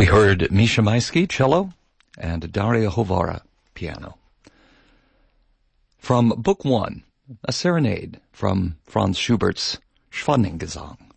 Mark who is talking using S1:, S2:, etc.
S1: We heard Misha Maisky, cello, and Daria Hovara, piano. From Book 1, a serenade from Franz Schubert's Schwanengesang.